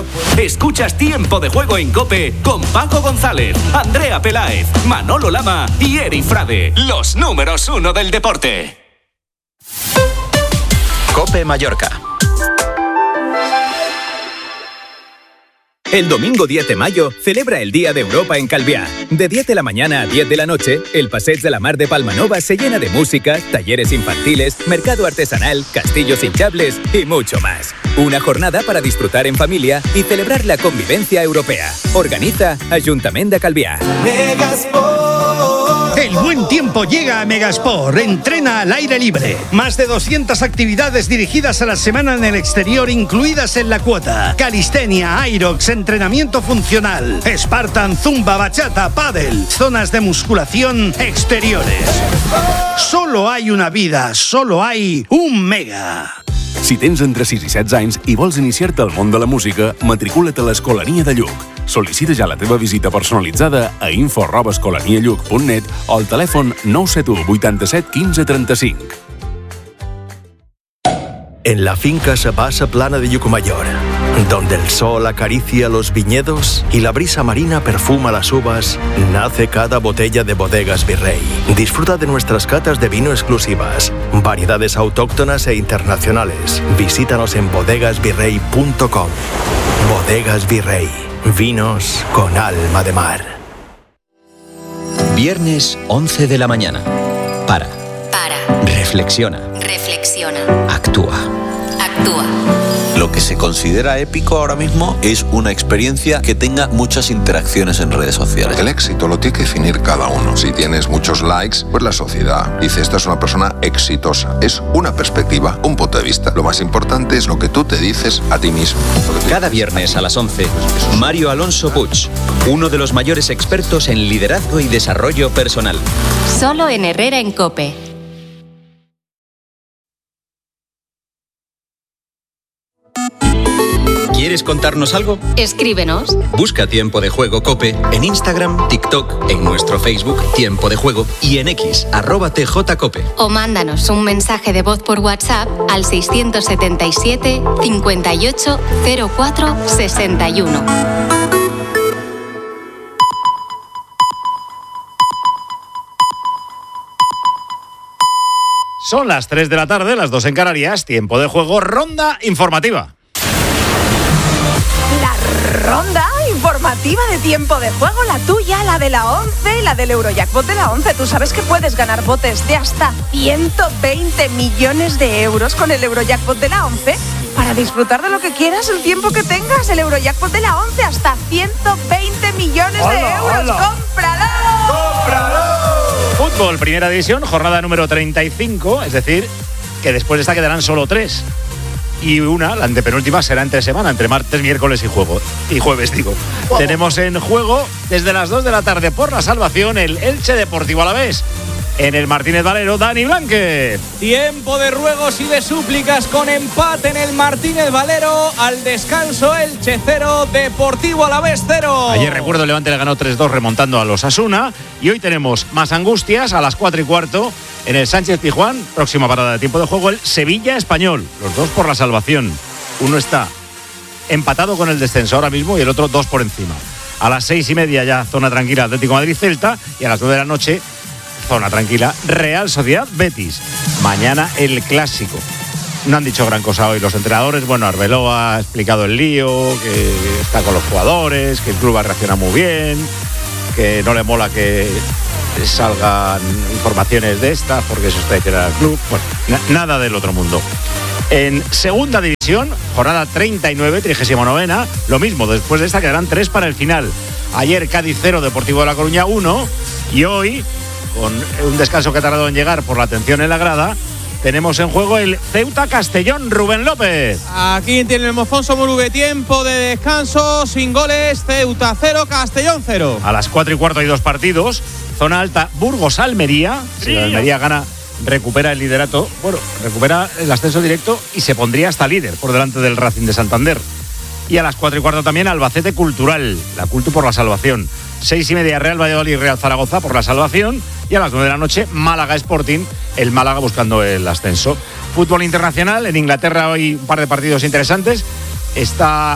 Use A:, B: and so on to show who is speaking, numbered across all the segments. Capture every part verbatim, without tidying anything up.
A: Escuchas Tiempo de Juego en COPE con Paco González, Andrea Peláez, Manolo Lama y Eri Frade, los números uno del deporte.
B: COPE Mallorca.
C: El domingo diez de mayo celebra el Día de Europa en Calviá. De diez de la mañana a diez de la noche, el Passeig de la Mar de Palmanova se llena de música, talleres infantiles, mercado artesanal, castillos hinchables y mucho más. Una jornada para disfrutar en familia y celebrar la convivencia europea. Organiza Ayuntamiento de Calviá.
D: El buen tiempo llega a Megasport. Entrena al aire libre. Más de doscientas actividades dirigidas a la semana en el exterior, incluidas en la cuota. Calistenia, Aerox, entrenamiento funcional, Spartan, Zumba, Bachata, Pádel, zonas de musculación exteriores. Solo hay una vida, solo hay un Mega.
E: Si tens entre sis i setze anys i vols iniciar-te al món de la música, matricula't a l'Escolania de Lluc. Sol·licita ja la teva visita personalitzada a info arroba escolanialluc punt net o al telèfon nou set u vuitanta-set quinze trenta-cinc.
B: En la finca Sabasa Plana de Llucmajor, donde el sol acaricia los viñedos y la brisa marina perfuma las uvas, nace cada botella de Bodegas Virrey. Disfruta de nuestras catas de vino exclusivas, variedades autóctonas e internacionales. Visítanos en bodegas virrey punto com. Bodegas Virrey, vinos con alma de mar.
F: Viernes once de la mañana. Para.
G: Para.
F: Reflexiona.
G: Reflexiona.
F: Actúa.
G: Actúa.
H: Lo que se considera épico ahora mismo es una experiencia que tenga muchas interacciones en redes sociales.
I: El éxito lo tiene que definir cada uno. Si tienes muchos likes, pues la sociedad dice esta es una persona exitosa. Es una perspectiva, un punto de vista. Lo más importante es lo que tú te dices a ti mismo.
F: Cada viernes a las once, Mario Alonso Puig, uno de los mayores expertos en liderazgo y desarrollo personal.
G: Solo en Herrera en COPE.
F: ¿Quieres contarnos algo?
G: Escríbenos.
F: Busca Tiempo de Juego COPE en Instagram, TikTok, en nuestro Facebook Tiempo de Juego y en X, arroba tjcope.
G: O mándanos un mensaje de voz por WhatsApp al seiscientos setenta y siete, cincuenta y ocho, cero cuatro, sesenta y uno.
J: Son las tres de la tarde, las dos en Canarias. Tiempo de Juego, ronda informativa.
K: Ronda informativa de Tiempo de Juego, la tuya, la de la once, la del Eurojackpot de la once. Tú sabes que puedes ganar botes de hasta ciento veinte millones de euros con el Eurojackpot de la once para disfrutar de lo que quieras el tiempo que tengas. El Eurojackpot de la once, hasta ciento veinte millones de
J: ¡Hala,
K: euros.
J: hala!
K: ¡Cómpralo!
J: ¡Cómpralo! Fútbol, primera división, jornada número treinta y cinco, es decir, que después de esta quedarán solo tres. Y una, la antepenúltima, será entre semana, entre martes, miércoles y juego y jueves, digo. Wow. Tenemos en juego, desde las dos de la tarde, por la salvación, el Elche Deportivo Alavés. En el Martínez Valero, Dani Blanque.
L: Tiempo de ruegos y de súplicas con empate en el Martínez Valero. Al descanso, Elche cero, Deportivo Alavés cero.
J: Ayer, recuerdo, el Levante le ganó tres dos remontando a los Asuna. Y hoy tenemos más angustias a las cuatro y cuarto en el Sánchez Pizjuán. Próxima parada de Tiempo de Juego, el Sevilla Español. Los dos por la salvación. Uno está empatado con el descenso ahora mismo y el otro dos por encima. A las seis y media ya zona tranquila Atlético Madrid-Celta. Y a las nueve de la noche, zona tranquila, Real Sociedad Betis. Mañana el clásico. No han dicho gran cosa hoy los entrenadores. Bueno, Arbeloa ha explicado el lío, que está con los jugadores, que el club ha reaccionado muy bien, que no le mola que salgan informaciones de estas porque eso está hecho al club. Bueno, na- nada del otro mundo. En segunda división, jornada treinta y nueve, trigésima novena, lo mismo, después de esta quedarán tres para el final. Ayer Cádiz cero, Deportivo de La Coruña uno, y hoy, con un descanso que ha tardado en llegar por la atención en la grada, tenemos en juego el Ceuta Castellón. Rubén López.
L: Aquí tiene el Mofonso Murugue, tiempo de descanso, sin goles, Ceuta cero, Castellón cero.
J: A las cuatro y cuarto hay dos partidos. Zona alta, Burgos-Almería. Si la Almería gana, recupera el liderato. Bueno, recupera el ascenso directo y se pondría hasta líder por delante del Racing de Santander. Y a las cuatro y cuarto también Albacete Cultural, la Cultu por la salvación. Seis y media Real Valladolid y Real Zaragoza por la salvación. Y a las nueve de la noche Málaga Sporting, el Málaga buscando el ascenso. Fútbol internacional, en Inglaterra hoy un par de partidos interesantes. Está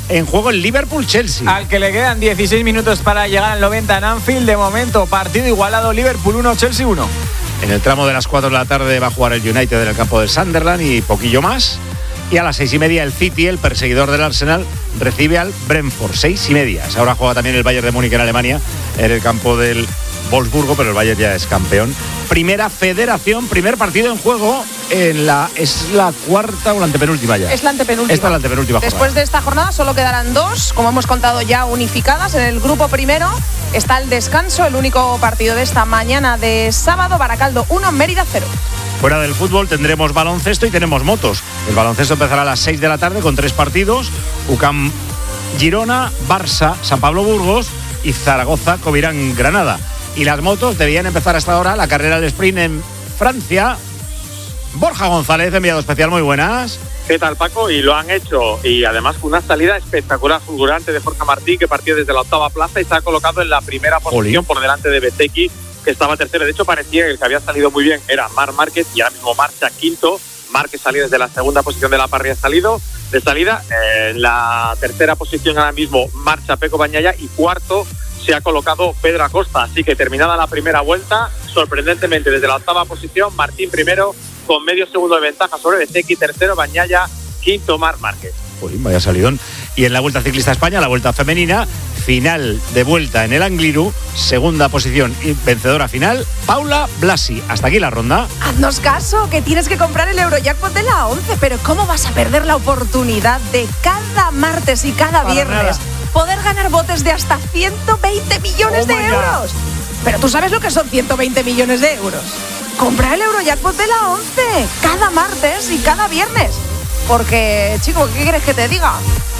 J: en juego el Liverpool-Chelsea.
L: Al que le quedan dieciséis minutos para llegar al noventa en Anfield. De momento, partido igualado, Liverpool uno, Chelsea uno.
J: En el tramo de las cuatro de la tarde va a jugar el United en el campo del Sunderland y poquillo más. Y a las seis y media el City, el perseguidor del Arsenal, recibe al Brentford. Seis y media. Ahora juega también el Bayern de Múnich en Alemania, en el campo del Wolfsburgo, pero el Bayern ya es campeón. Primera federación, primer partido en juego en la es la cuarta o la antepenúltima ya.
K: Es la antepenúltima.
J: Esta es la antepenúltima
K: Después
J: jornada.
K: de esta jornada solo quedarán dos, como hemos contado ya, unificadas. En el grupo primero está el descanso, el único partido de esta mañana de sábado. Baracaldo uno, Mérida cero.
J: Fuera del fútbol tendremos baloncesto y tenemos motos. El baloncesto empezará a las seis de la tarde con tres partidos: U C A M Girona, Barça, San Pablo Burgos y Zaragoza Covirán Granada. Y las motos debían empezar hasta ahora la carrera del sprint en Francia. Borja González, enviado especial, muy buenas.
M: ¿Qué tal, Paco? Y lo han hecho. Y además fue una salida espectacular, fulgurante de Jorge Martí, que partió desde la octava plaza y se ha colocado en la primera posición. Oli. Por delante de Bezzecchi, que estaba tercero. De hecho, parecía que el que había salido muy bien era Marc Márquez y ahora mismo marcha quinto. Márquez salió desde la segunda posición de la parrilla salido, de salida. Eh, en la tercera posición ahora mismo marcha Peco Bagnaia y cuarto se ha colocado Pedro Acosta. Así que terminada la primera vuelta, sorprendentemente desde la octava posición, Martín primero con medio segundo de ventaja sobre Bezzecchi, tercero Bagnaia, quinto Marc Márquez.
J: Uy, vaya salidón. Y en la Vuelta Ciclista España, la Vuelta Femenina, final de vuelta en el Angliru, segunda posición y vencedora final, Paula Blasi. Hasta aquí la ronda.
K: Haznos caso, que tienes que comprar el Eurojackpot de la once, pero ¿cómo vas a perder la oportunidad de cada martes y cada
L: Para
K: viernes
L: nada.
K: poder ganar botes de hasta ciento veinte millones
L: Oh
K: de
L: my
K: euros?
L: God.
K: Pero tú sabes lo que son ciento veinte millones de euros. Compra el Eurojackpot de la once cada martes y cada viernes. Porque, chico, ¿qué quieres que te diga?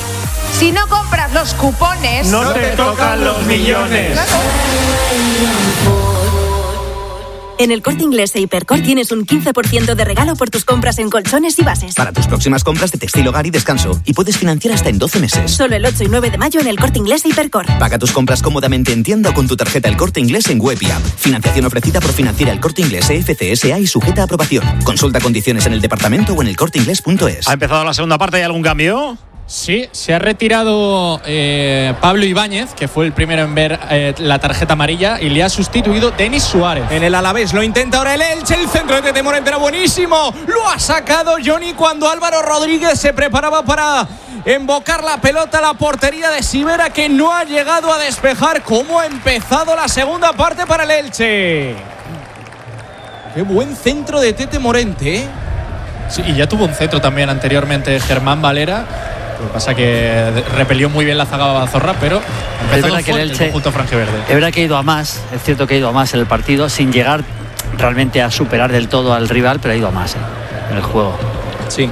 K: Si no compras los cupones,
L: No te tocan los millones.
N: En el Corte Inglés e Hipercor tienes un quince por ciento de regalo por tus compras en colchones y bases.
O: Para tus próximas compras de textil, hogar y descanso. Y puedes financiar hasta en doce meses.
N: Solo el ocho y nueve de mayo en el Corte Inglés e Hipercor.
O: Paga tus compras cómodamente en tienda o con tu tarjeta El Corte Inglés en web y app. Financiación ofrecida por Financiera El Corte Inglés E F C S A y sujeta a aprobación. Consulta condiciones en el departamento o en elcorteinglés punto es.
J: Ha empezado la segunda parte, ¿hay algún cambio?
P: Sí, se ha retirado eh, Pablo Ibáñez, que fue el primero en ver eh, la tarjeta amarilla, y le ha sustituido Denis Suárez.
L: En el Alavés lo intenta ahora el Elche, el centro de Tete Morente era buenísimo. Lo ha sacado Johnny cuando Álvaro Rodríguez se preparaba para embocar la pelota a la portería de Sivera, que no ha llegado a despejar. ¿Cómo ha empezado la segunda parte para el Elche? Qué buen centro de Tete Morente, ¿eh?
P: Sí, y ya tuvo un centro también anteriormente Germán Valera. Lo que pasa que repelió muy bien la zaga Bazorra, pero ha empezado
Q: que el,
P: fuerte
Q: Elche,
P: el conjunto franjiverde.
Q: Es verdad que ha ido a más, es cierto que ha ido a más en el partido, sin llegar realmente a superar del todo al rival, pero ha ido a más ¿eh? en el juego.
L: Sí.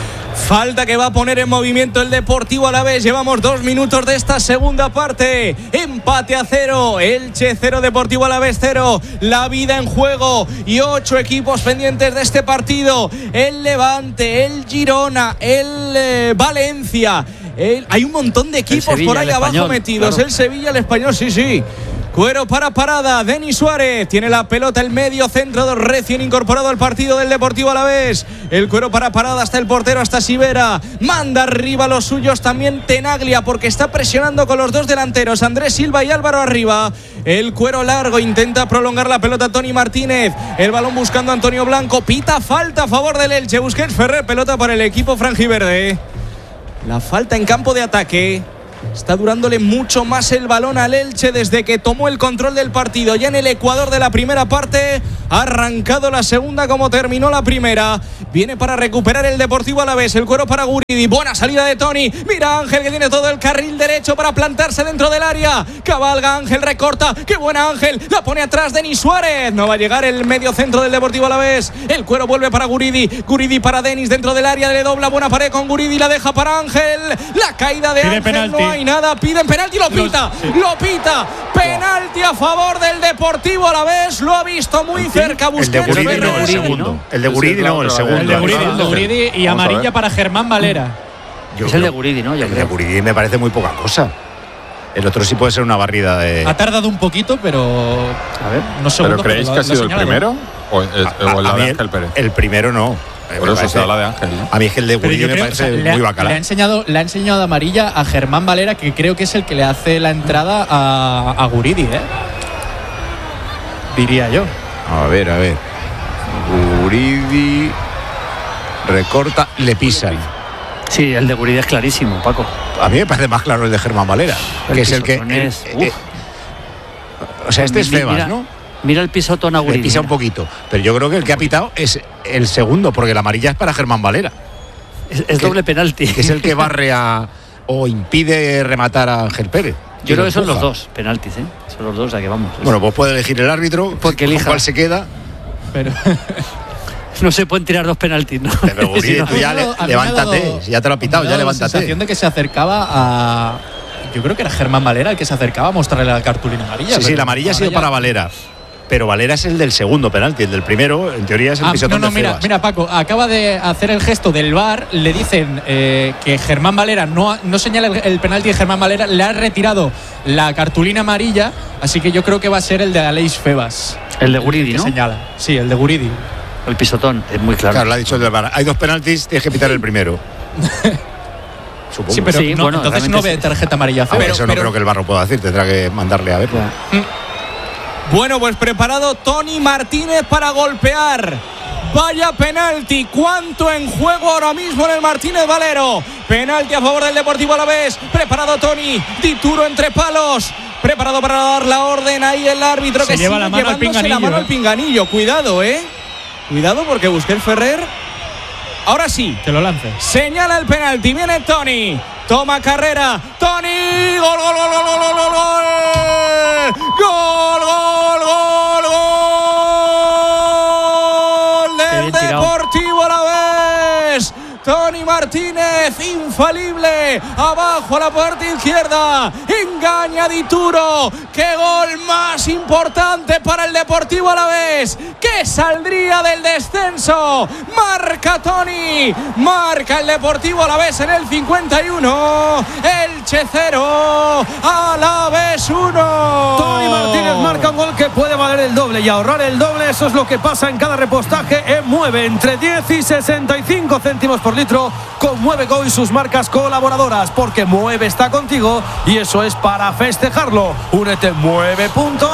L: Falta que va a poner en movimiento el Deportivo Alavés. Llevamos dos minutos de esta segunda parte. Empate a cero. Elche cero, Deportivo Alavés cero. La vida en juego y ocho equipos pendientes de este partido. El Levante, el Girona, el eh, Valencia. El... Hay un montón de equipos
Q: Sevilla,
L: por ahí abajo
Q: Español,
L: metidos.
Q: claro.
L: El Sevilla, el Español, sí, sí. Cuero para parada, Denis Suárez tiene la pelota, el medio centro recién incorporado al partido del Deportivo Alavés. El cuero para parada hasta el portero, hasta Sivera. Manda arriba a los suyos también Tenaglia, porque está presionando con los dos delanteros, Andrés Silva y Álvaro arriba. El cuero largo, intenta prolongar la pelota Toni Martínez. El balón buscando a Antonio Blanco, pita falta a favor del Elche. Busquets Ferrer, pelota para el equipo franjiverde. La falta en campo de ataque. Está durándole mucho más el balón al Elche desde que tomó el control del partido. Ya en el Ecuador de la primera parte, ha arrancado la segunda como terminó la primera. Viene para recuperar el Deportivo Alavés. El cuero para Guridi. Buena salida de Toni. Mira Ángel, que tiene todo el carril derecho para plantarse dentro del área. Cabalga Ángel, recorta. ¡Qué buena Ángel! La pone atrás Denis Suárez. No va a llegar el medio centro del Deportivo Alavés. El cuero vuelve para Guridi. Guridi para Denis dentro del área. Le dobla buena pared con Guridi. La deja para Ángel. La caída de
P: Pide
L: Ángel.
P: penalti.
L: No hay nada. Piden penalti. Lo pita.
P: Sí.
L: Lo pita. Penalti a favor del Deportivo Alavés. Lo ha visto muy cerca.
J: El de
L: Busquets
J: Guridi
L: Ferrer.
J: no, el segundo. El de Guridi no, el segundo.
P: El de Guridi, el de Guridi y amarilla para Germán Valera.
Q: Yo es el de Guridi, ¿no? Yo
J: el
Q: creo.
J: de Guridi me parece muy poca cosa. El otro sí puede ser una barrida de...
P: Ha tardado un poquito, pero
Q: A ver.
P: no segundos,
R: ¿Pero creéis
P: lo-
R: que ha
P: lo
R: sido el
P: señala.
R: primero? ¿O, es,
J: A-
R: o el
J: a
R: de
J: mí
R: Ángel Pérez?
J: El primero no.
R: Por eso se habla de Ángel, ¿no?
J: A mí es que el de
P: Pero
J: Guridi
P: yo
J: me
P: creo,
J: parece
P: o sea, le,
J: muy
P: ha,
J: bacala.
P: le ha enseñado le ha enseñado amarilla a Germán Valera, que creo que es el que le hace la entrada a, a Guridi, ¿eh? Diría yo.
J: A ver, a ver. Guridi recorta, le pisan.
Q: Sí, el de Guridi es clarísimo, Paco.
J: A mí me parece más claro el de Germán Valera,
Q: El
J: que es el que...
Q: pisotón es-
J: el- eh, o sea, este es
Q: Mira-
J: Febas, ¿no?
Q: Mira el pisotón a
J: Le
Q: Guridi.
J: pisa un poquito. Pero yo creo que el que ha pitado es el segundo, porque la amarilla es para Germán Valera.
Q: Es, es doble penalti.
J: Que es el que barre a... o impide rematar a Ángel Pérez.
Q: Yo creo que son
J: empuja.
Q: los dos penaltis, ¿eh? Son los dos, o sea que vamos.
J: Bueno, pues puede elegir el árbitro
Q: Porque
J: con
Q: elija.
J: cuál se queda.
P: Pero
Q: no se pueden tirar dos penaltis, ¿no?
J: Pero Guridi,
Q: Si no-
J: tú ya le-
P: A mí me ha
J: levántate,
P: dado-
J: si ya te lo ha pitado,
P: me ha
J: ya
P: dado la
J: levántate.
P: sensación de que se acercaba a... Yo creo que era Germán Valera el que se acercaba a mostrarle la cartulina amarilla.
J: Sí, sí,
P: pero
J: la amarilla ha sido
P: ahora
J: para
P: ya-
J: Valera. Pero Valera es el del segundo penalti, el del primero, en teoría es el
P: Ah,
J: pisotón
P: no, no,
J: de
P: mira,
J: Febas.
P: mira, Paco, acaba de hacer el gesto del V A R, le dicen eh, que Germán Valera no, ha- no señala el, el penalti de Germán Valera, le ha retirado la cartulina amarilla, así que yo creo que va a ser el de Aleix Febas.
Q: El de Guridi,
P: que
Q: ¿no?
P: señala. Sí, el de Guridi.
Q: El pisotón, es muy claro.
J: Claro, lo ha dicho el del V A R. Hay dos penaltis, tienes que pitar el primero. Supongo.
P: Sí, pero
Q: Sí,
P: no,
Q: bueno,
P: entonces no ve
Q: realmente
P: tarjeta amarilla a
J: A ver,
P: Febas.
J: eso no creo que el Barro pueda decir, tendrá que mandarle a ver.
L: Bueno, pues preparado Tony Martínez para golpear. Vaya penalti, cuánto en juego ahora mismo en el Martínez Valero. Penalti a favor del Deportivo Alavés. Preparado Tony, Dituro entre palos. Preparado para dar la orden ahí el árbitro
P: Se
L: que
P: lleva
L: sigue
P: la mano al
L: llevándose la
P: pinganillo,
L: mano
P: ¿eh?
L: al pinganillo. Cuidado, eh. Cuidado porque Busquets Ferrer. Ahora sí.
P: Que lo lance.
L: Señala el penalti, viene Tony. Toma carrera. Tony. Gol, gol, gol, gol, gol, gol, gol. Gol, gol, gol, gol. Del
Q: bien tirado.
L: Deportivo Alavés. Tony Martínez, infalible, abajo a la parte izquierda, engaña a Dituro. ¡Qué gol más importante para el Deportivo Alavés! ¡Que saldría del descenso! Marca Tony, marca el Deportivo Alavés en el cincuenta y uno, Elche cero, Alavés uno.
S: Tony Martínez marca un gol que puede valer el doble y ahorrar el doble. Eso es lo que pasa en cada repostaje en Mueve, entre diez y sesenta y cinco céntimos por litro, con Mueve Go y sus marcas colaboradoras, porque Mueve está contigo y eso es para festejarlo. Únete mueve punto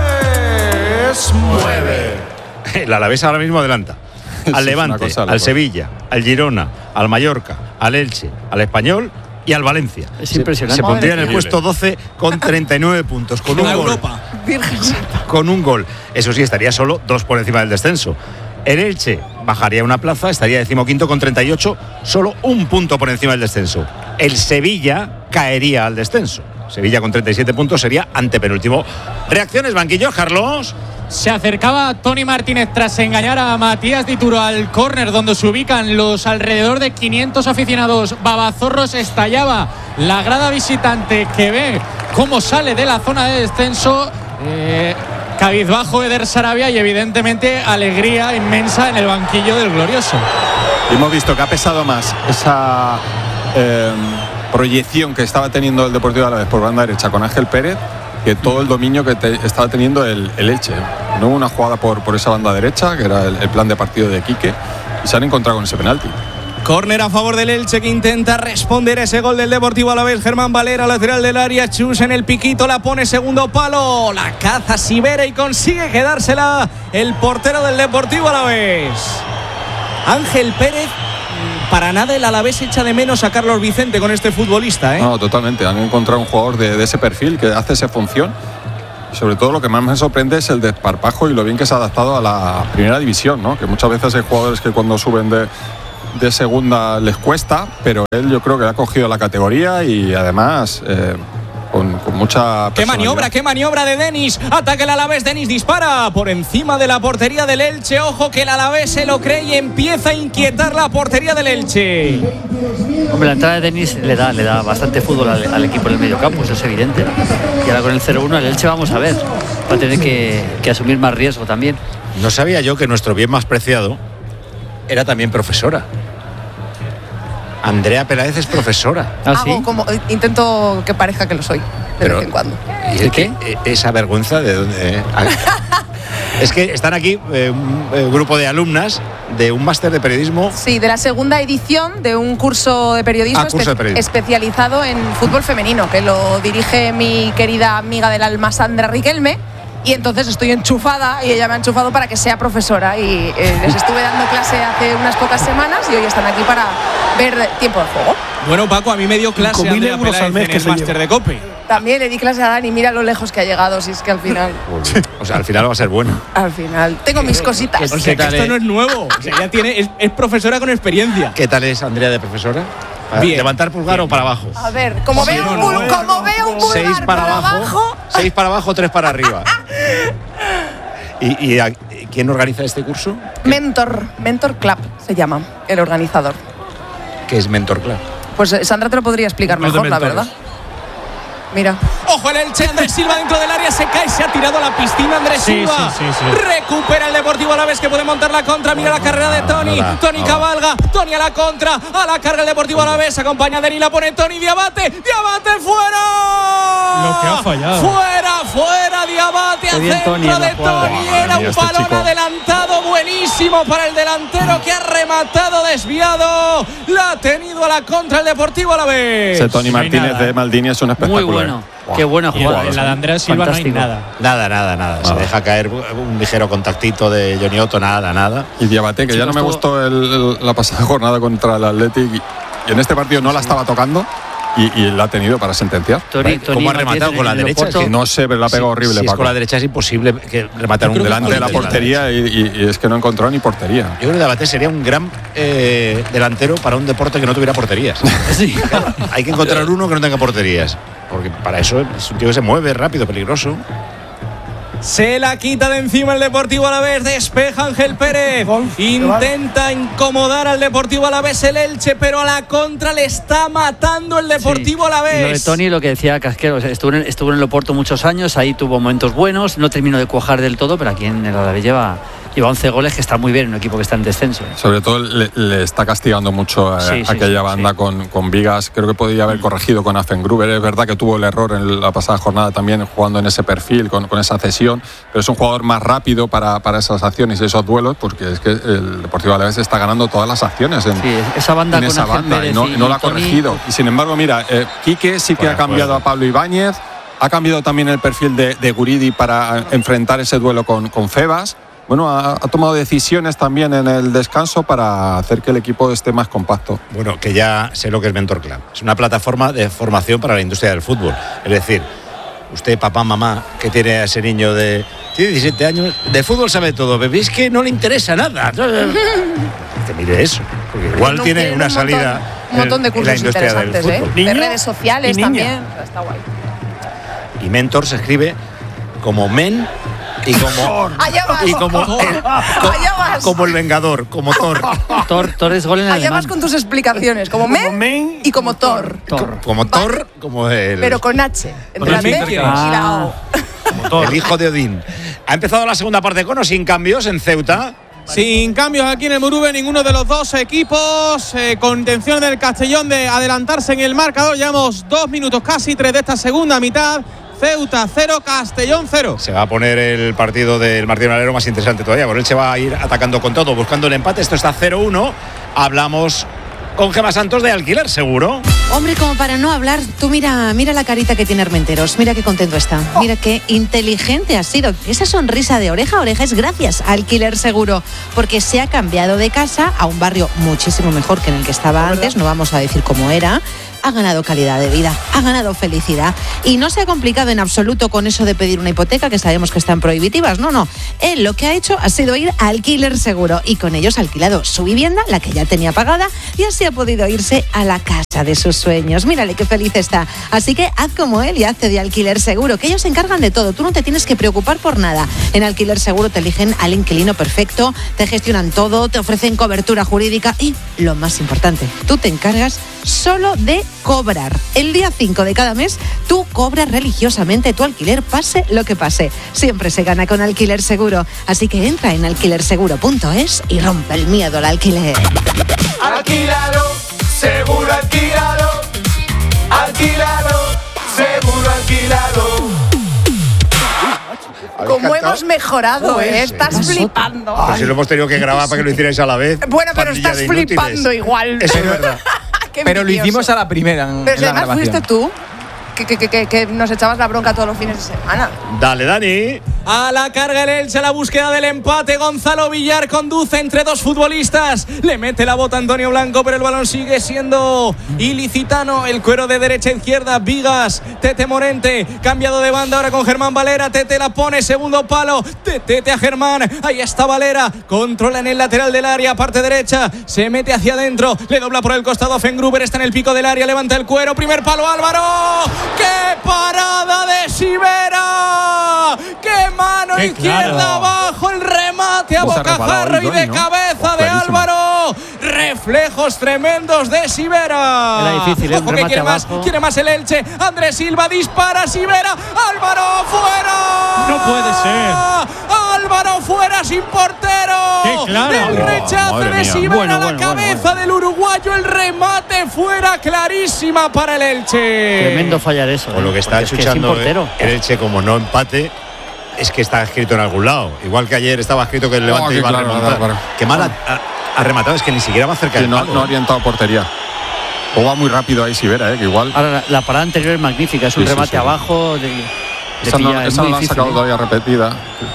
S: es. Mueve.
J: El Alavés ahora mismo adelanta. Al
R: Sí,
J: Levante,
R: es una cosa
J: al
R: loca.
J: Sevilla, al Girona, al Mallorca, al Elche, al Español y al Valencia.
Q: Es
J: Se-
Q: impresionante.
J: Se pondría en el
R: Madre
J: puesto doce con treinta y nueve puntos, con un
L: La
J: gol.
L: Europa.
K: Virgen Santa.
J: Con un gol. Eso sí, estaría solo dos por encima del descenso. El Elche bajaría una plaza, estaría decimoquinto con treinta y ocho, solo un punto por encima del descenso. El Sevilla caería al descenso. Sevilla con treinta y siete puntos sería antepenúltimo. Reacciones, banquillos, Carlos.
P: Se acercaba Tony Martínez tras engañar a Matías Dituro al córner donde se ubican los alrededor de quinientos aficionados. Babazorros estallaba la grada visitante que ve cómo sale de la zona de descenso. Eh, cabizbajo Eder Sarabia y evidentemente alegría inmensa en el banquillo del glorioso.
R: Hemos visto que ha pesado más esa eh, proyección que estaba teniendo el Deportivo Alavés por banda derecha con Ángel Pérez que todo el dominio que te, estaba teniendo el, el Elche. No hubo una jugada por, por esa banda derecha, que era el, el plan de partido de Quique, y se han encontrado con ese penalti.
L: Córner a favor del Elche, que intenta responder ese gol del Deportivo Alavés. Germán Valera, lateral del área. Chus en el piquito, la pone segundo palo. La caza Sivera y consigue quedársela el portero del Deportivo Alavés. Ángel Pérez. Para nada el Alavés echa de menos a Carlos Vicente con este futbolista, ¿eh?
R: No, totalmente. Han encontrado un jugador de, de ese perfil que hace esa función. Y sobre todo lo que más me sorprende es el desparpajo y lo bien que se ha adaptado a la primera división, ¿no? Que muchas veces hay jugadores que cuando suben de, de segunda les cuesta, pero él yo creo que ha cogido la categoría y además eh, con, con mucha
L: ¡Qué
R: personalidad.
L: maniobra, qué maniobra de Denis! Ataque el Alavés, Denis dispara por encima de la portería del Elche. Ojo que el Alavés se lo cree y empieza a inquietar la portería del Elche.
Q: Hombre, la entrada de Denis le da, le da bastante fútbol al, al equipo del medio campo, eso es evidente. Y ahora con el cero uno el Elche vamos a ver, va a tener que, que asumir más riesgo también.
J: No sabía yo que nuestro bien más preciado era también profesora. Andrea Peláez es profesora.
K: Hago como, intento que parezca que lo soy, de
J: Pero,
K: vez en cuando.
J: ¿Y el qué? Esa vergüenza de dónde. Es que están aquí eh, un eh, grupo de alumnas de un máster de periodismo.
K: Sí, de la segunda edición de un curso de periodismo,
J: ah, curso de periodismo.
K: Espe- especializado en fútbol femenino, que lo dirige mi querida amiga del alma, Sandra Riquelme. Y entonces estoy enchufada y ella me ha enchufado para que sea profesora. Y eh, les estuve dando clase hace unas pocas semanas y hoy están aquí para ver tiempo de juego.
L: Bueno, Paco, a mí me dio clase Andrea Peláez en el máster de COPE.
K: También le di clase a Dani, mira lo lejos que ha llegado, si es que al final...
J: O sea, al final va a ser bueno.
K: Al final, tengo mis cositas.
L: O sea, que esto no es nuevo, o sea, ya tiene, es, es profesora con experiencia.
J: ¿Qué tal es Andrea de profesora?
L: Bien.
J: ¿Levantar pulgar bien. o para abajo?
K: A ver, como, sí, veo, un pul- no, como veo un pulgar
J: seis para,
K: para
J: abajo,
K: abajo...
J: Seis para abajo, tres para arriba. ¿Y, y a, quién organiza este curso?
K: Mentor, Mentor Club se llama, el organizador.
J: ¿Qué es Mentor Club?
K: Pues Sandra te lo podría explicar
L: Los
K: mejor, la verdad. Mira.
L: Ojo el Elche, Andrés Silva dentro del área, se cae, se ha tirado a la piscina Andrés
P: sí,
L: Silva.
P: Sí, sí, sí.
L: Recupera el Deportivo Alavés que puede montar la contra. Mira la carrera de Toni.
J: No, no,
L: Toni
J: no,
L: cabalga. Toni a la contra. A la carga el Deportivo Alavés. Acompaña a Deni, la pone Toni. Diabate. Diabate fuera.
P: Lo que ha fallado.
L: Fuera, fuera. Diabate a centro de Toni. Era un balón adelantado buenísimo para el delantero que ha rematado desviado. La ha tenido a la contra el Deportivo Alavés.
R: Ese Toni Martínez de Maldini es un espectáculo.
Q: Muy bueno. Wow. Qué buena jugada.
P: En la de Andrea Silva Fantástico. No hay nada.
J: Nada, nada, nada. nada. Se deja caer un ligero contactito de Johnny Otto, nada, nada.
R: Y Diabate, que ya no me gustó el, el, la pasada jornada contra el Athletic y, y en este partido no la estaba tocando. Y, y la ha tenido para sentenciar.
J: Toni, Toni ¿Cómo ha rematado con la derecha?
R: Es que no sé, pero la ha pegado sí, horrible.
J: Si es con la derecha es imposible que rematar un
R: delante de la portería y, y, y es que no encontró ni portería.
J: Yo creo que Diabate sería un gran eh, delantero para un deporte que no tuviera porterías. Sí. Claro, hay que encontrar uno que no tenga porterías. Porque para eso es un tío que se mueve rápido, peligroso.
L: Se la quita de encima el Deportivo Alavés, despeja Ángel Pérez, intenta incomodar al Deportivo Alavés el Elche, pero a la contra le está matando el Deportivo sí. Alavés.
Q: Lo de Toni, lo que decía Casquero, estuvo en, estuvo en el Oporto muchos años, ahí tuvo momentos buenos, no terminó de cuajar del todo, pero aquí en el Alavés lleva... Lleva once goles, que está muy bien en un equipo que está en descenso.
R: Sobre todo le, le está castigando mucho a, sí, sí, aquella sí, banda sí. Con, con Vigas. Creo que podría haber corregido con Affengruber. Es verdad que tuvo el error en la pasada jornada también jugando en ese perfil, con, con esa cesión. Pero es un jugador más rápido para, para esas acciones y esos duelos, porque es que el Deportivo Alavés está ganando todas las acciones en,
Q: sí, esa banda,
R: en
Q: con
R: esa banda y no, y no la ha corregido. Y sin embargo, mira, eh, Quique sí que bueno, ha cambiado bueno. a Pablo Ibáñez. Ha cambiado también el perfil de, de Guridi para enfrentar ese duelo con, con Febas. Bueno, ha, ha tomado decisiones también en el descanso para hacer que el equipo esté más compacto.
J: Bueno, que ya sé lo que es Mentor Club. Es una plataforma de formación para la industria del fútbol. Es decir, usted, papá, mamá, que tiene a ese niño de diecisiete años, de fútbol sabe todo, pero es que no le interesa nada. Que mire eso, porque igual no, tiene una un salida
K: montón, un montón de cursos interesantes, ¿eh? De redes sociales también. Está guay.
J: Y Mentor se escribe como men y como
K: allá vas.
J: y como el, co, como el Vengador, como Thor.
Q: Thor, Thor es gol en
K: allá
Q: alemán.
K: Vas con tus explicaciones, como men, como men y como Thor.
J: Thor. Como Thor, como el
K: pero con H, entre la B y la O.
J: El hijo de Odín. Ha empezado la segunda parte con o sin cambios en Ceuta.
T: Sin cambios aquí en el Murube, ninguno de los dos equipos eh, con intención del Castellón de adelantarse en el marcador. Llevamos dos minutos casi, tres de esta segunda mitad. Ceuta cero, Castellón cero.
J: Se va a poner el partido del Martín Valero más interesante todavía, porque él se va a ir atacando con todo, buscando el empate. Esto está cero uno. Hablamos con Gemma Santos de Alquiler Seguro.
U: Hombre, como para no hablar, tú mira, mira la carita que tiene Armenteros, mira qué contento está, oh. Mira qué inteligente ha sido. Esa sonrisa de oreja a oreja es gracias a Alquiler Seguro, porque se ha cambiado de casa a un barrio muchísimo mejor que en el que estaba antes, no vamos a decir cómo era. Ha ganado calidad de vida, ha ganado felicidad y no se ha complicado en absoluto con eso de pedir una hipoteca, que sabemos que están prohibitivas. No, no, él lo que ha hecho ha sido ir a Alquiler Seguro y con ellos ha alquilado su vivienda, la que ya tenía pagada, y así ha podido irse a la casa de sus sueños. Mírale qué feliz está. Así que haz como él y hazte de Alquiler Seguro, que ellos se encargan de todo. Tú no te tienes que preocupar por nada. En Alquiler Seguro te eligen al inquilino perfecto, te gestionan todo, te ofrecen cobertura jurídica y, lo más importante, tú te encargas solo de cobrar. El día cinco de cada mes tú cobras religiosamente tu alquiler, pase lo que pase. Siempre se gana con Alquiler Seguro. Así que entra en alquiler seguro punto es y rompe el miedo al alquiler.
V: Alquílalo, seguro alquílalo. Alquílalo, seguro alquílalo.
K: Cómo hemos mejorado, ¿eh? Estás flipando.
A: Pues si lo hemos tenido que grabar para que lo hicierais a la vez.
K: Bueno, pero estás flipando igual.
A: Eso es verdad.
C: Pero lo hicimos a la primera. En,
K: pero si
C: en
K: además
C: la
K: fuiste tú. Que, que, que, que nos echabas la bronca todos los fines de semana.
A: Dale, Dani.
L: A la carga el Elche, a la búsqueda del empate. Gonzalo Villar conduce entre dos futbolistas. Le mete la bota a Antonio Blanco, pero el balón sigue siendo ilicitano. El cuero de derecha a izquierda. Vigas, Tete Morente. Cambiado de banda ahora con Germán Valera. Tete la pone, segundo palo. Tete a Germán. Ahí está Valera. Controla en el lateral del área, parte derecha. Se mete hacia adentro. Le dobla por el costado. Fengruber está en el pico del área. Levanta el cuero. Primer palo, Álvaro. ¡Qué parada de Sivera! ¡Qué mano
J: Qué
L: izquierda
J: claro.
L: abajo! El remate a bocajarro y de cabeza de Álvaro. Reflejos tremendos de Sivera.
Q: Era difícil, ¿eh? Un
L: Ojo que
Q: remate
L: quiere más,
Q: abajo.
L: quiere más el Elche. Andrés Silva dispara, Sivera. ¡Álvaro fuera!
P: No puede ser.
L: ¡Álvaro fuera sin portero!
P: ¡Qué claro!
L: El rechazo
J: Madre
L: de
J: mía.
L: Sivera
Q: Bueno,
L: a la
Q: bueno,
L: cabeza
Q: bueno, bueno.
L: del uruguayo. El remate fuera, clarísima para el Elche.
Q: Tremendo fallar eso.
A: Con lo que
Q: ¿eh?
A: está
Q: Porque es que es
A: chuchando
Q: portero.
A: el Elche como no empate, es que está escrito en algún lado. Igual que ayer estaba escrito que el Levante
R: Oh, que
A: iba
R: claro,
A: a remontar.
R: claro, claro.
A: Qué mal ha, ha- ha rematado, es que ni siquiera va cerca
R: Que
A: del
R: no,
A: palo.
R: no ha orientado portería. O va muy rápido ahí Sivera, ¿eh? Que igual.
Q: Ahora, la, la parada anterior es magnífica. Es un
R: Sí, sí,
Q: remate
R: sí.
Q: abajo. De, de
R: Esa no,
Q: pillar, es
R: esa
Q: muy
R: no la ha
Q: difícil,
R: sacado
Q: ¿eh?
R: todavía repetida.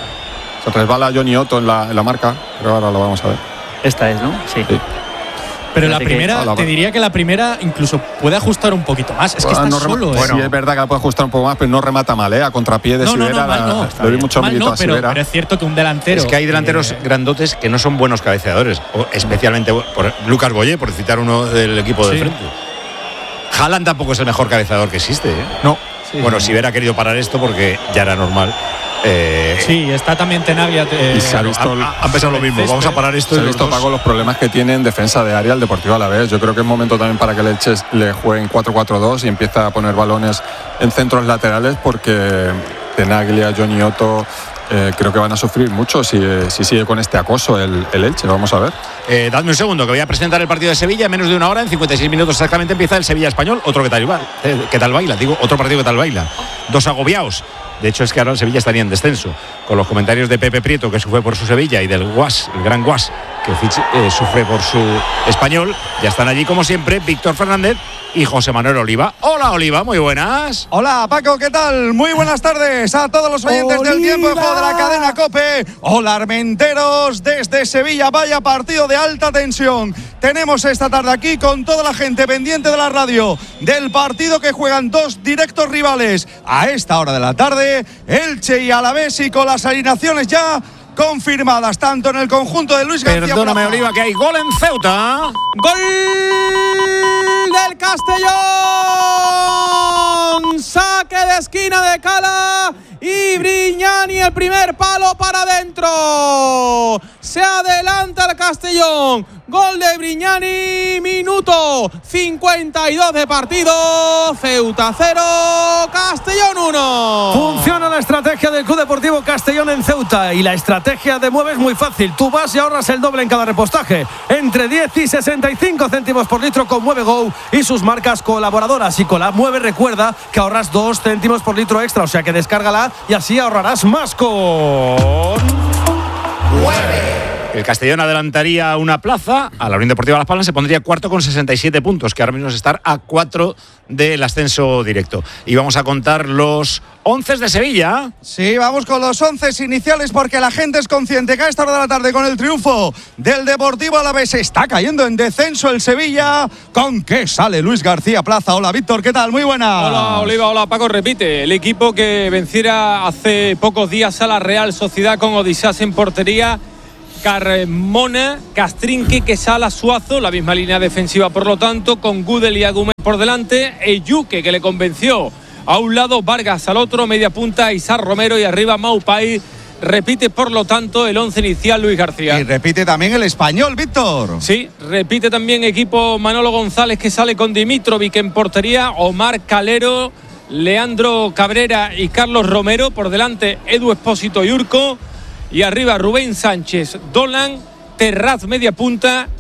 R: Se resbala Johnny Otto en la, en la marca, pero ahora lo vamos a ver.
Q: Esta es, ¿no? Sí.
R: Sí.
P: Pero la
Q: Fíjate que-
P: primera,
R: Hola,
P: te
R: va.
P: diría que la primera incluso puede ajustar un poquito más. Es que
R: Ah,
P: está
R: no rema-
P: solo. ¿eh?
R: Sí, es verdad que la puede ajustar un poco más, pero no remata mal, ¿eh? A contrapié de
P: No, no, no,
R: Sivera.
P: mal no.
R: la-
P: Está
R: le doy
P: bien.
R: mucho
P: Mal
R: mérito
P: no,
R: a
P: pero,
R: Sivera.
P: pero es cierto que un delantero.
A: Es que hay delanteros
P: eh,
A: grandotes que no son buenos cabeceadores, o especialmente por Lucas Boyé, por citar uno del equipo de
P: Sí.
A: frente. Haaland tampoco es el mejor cabeceador que existe, ¿eh?
P: No.
A: Bueno, si hubiera querido parar esto porque ya era normal. Eh,
P: Sí, está también Tenabia. eh,
R: Y se ha visto el-
A: ha, ha empezado lo mismo. Vamos a parar esto.
R: Se ha
A: y los
R: visto,
A: dos-
R: Paco, los problemas que tiene en defensa de área el Deportivo Alavés. Yo creo que es momento también para que el Elche le juegue en cuatro cuatro dos y empiece a poner balones en centros laterales, porque Tenaglia, Johnny Otto, eh, creo que van a sufrir mucho si, si sigue con este acoso el, el Elche. Vamos a ver.
A: Eh, dadme un segundo, que voy a presentar el partido de Sevilla en menos de una hora. En cincuenta y seis minutos exactamente empieza el Sevilla Español. Otro que tal, igual, eh, que tal baila, digo, otro partido que tal baila. Dos agobiados. De hecho, es que ahora el Sevilla estaría en descenso. Con los comentarios de Pepe Prieto, que sufre por su Sevilla, y del Guas, el gran Guas, que fiche- eh, sufre por su Español. Ya están allí, como siempre, Víctor Fernández y José Manuel Oliva. Hola, Oliva, muy buenas.
W: Hola, Paco, ¿qué tal? Muy buenas tardes a todos los oyentes del tiempo de juego de la cadena COPE. Hola, Armenteros, desde Sevilla. Vaya partido de alta tensión. Tenemos esta tarde aquí con toda la gente pendiente de la radio del partido que juegan dos directos rivales a esta hora de la tarde, Elche y Alavés, y con las alineaciones ya confirmadas tanto en el conjunto de Luis García
A: Perdóname,
W: Plaza.
A: Oliva, que hay gol en Ceuta.
T: ¡Gol del Castellón! Saque de esquina de Cala y Brignani, el primer palo para adentro. Se adelanta el Castellón. Gol de Brignani, minuto cincuenta y dos de partido. Ceuta cero, Castellón uno.
S: Funciona la estrategia del Club Deportivo Castellón en Ceuta, y la estrategia de Mueve es muy fácil. Tú vas y ahorras el doble en cada repostaje, entre diez y sesenta y cinco céntimos por litro con Mueve Go y sus marcas colaboradoras. Y con la Mueve recuerda que ahorras dos céntimos por litro extra, o sea que descárgala y así ahorrarás más con
A: El Castellón adelantaría una plaza a la Unión Deportiva Las Palmas, se pondría cuarto con sesenta y siete puntos, que ahora mismo es estar a cuatro del ascenso directo. Y vamos a contar los once de Sevilla.
W: Sí, vamos con los once iniciales, porque la gente es consciente que a esta hora de la tarde, con el triunfo del Deportivo Alavés, está cayendo en descenso el Sevilla. ¿Con qué sale Luis García Plaza? Hola, Víctor, ¿qué tal? Muy buena.
X: Hola, Oliva, hola, Paco. Repite, el equipo que venciera hace pocos días a la Real Sociedad con Odisás en portería. Carmona, Castrinque, Quesala, Suazo, la misma línea defensiva, por lo tanto, con Gudel y Agumé por delante. Eyuque, que le convenció a un lado, Vargas al otro, media punta, Isar Romero y arriba Maupay. Repite, por lo tanto, el once inicial Luis García.
W: Y repite también el español, Víctor.
X: Sí, repite también equipo Manolo González, que sale con Dimitrovic en portería, Omar Calero, Leandro Cabrera y Carlos Romero. Por delante, Edu Espósito y Urco. Y arriba Rubén Sánchez, Dolan, Terraz media punta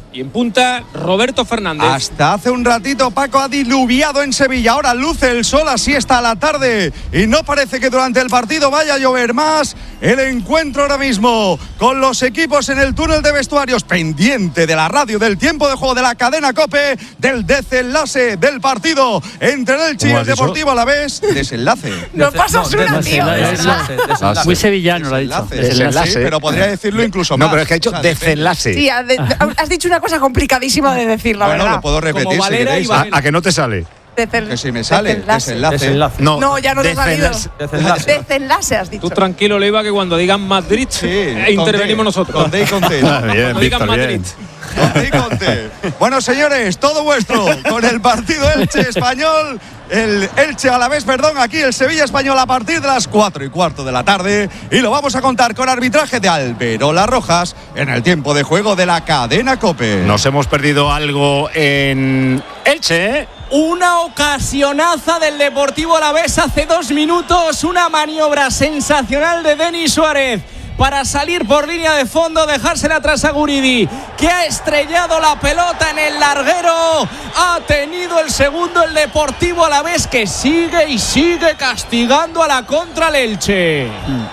X: Y en punta, Roberto Fernández.
W: Hasta hace un ratito Paco ha diluviado en Sevilla. Ahora luce el sol, así está la tarde. Y no parece que durante el partido vaya a llover más. El encuentro ahora mismo con los equipos en el túnel de vestuarios, pendiente de la radio, del tiempo de juego de la cadena COPE, del desenlace del partido entre el Elche y el Deportivo Alavés. Desenlace.
K: No pasas
W: no,
K: una, tío.
W: Desenlace, desenlace.
Q: Muy sevillano lo ha dicho.
W: Desenlace, desenlace, pero podría decirlo incluso más.
A: No, pero es que ha dicho o sea, desenlace.
K: Sí, has dicho una cosa complicadísima de decir, la
W: bueno,
K: verdad.
W: lo puedo repetir.
L: Como Valera
W: si
L: y Valera.
A: ¿A, ¿A que no te sale?
K: Decel,
W: que si me sale, desenlace.
K: desenlace.
W: desenlace.
A: No,
K: no, ya no te ha salido.
W: Desenlace.
K: Desenlace has dicho.
X: Tú tranquilo, Leiva, que cuando digan Madrid,
W: sí,
X: eh, intervenimos nosotros.
W: Con D y con T.
A: Ah, bien,
X: cuando
A: Víctor,
X: digan Madrid.
A: bien.
W: Con D y con T. Bueno, señores, todo vuestro con el partido Elche Español. El Elche Alavés, perdón, aquí el Sevilla Español a partir de las cuatro y cuarto de la tarde. Y lo vamos a contar con arbitraje de Alberola Rojas en el tiempo de juego de la cadena COPE.
A: Nos hemos perdido algo en Elche, ¿eh?
L: Una ocasionaza del Deportivo Alavés hace dos minutos. Una maniobra sensacional de Denis Suárez para salir por línea de fondo, dejársela atrás a Guridi, que ha estrellado la pelota en el larguero. Ha tenido el segundo el Deportivo Alavés, que sigue y sigue castigando a la contra el Elche.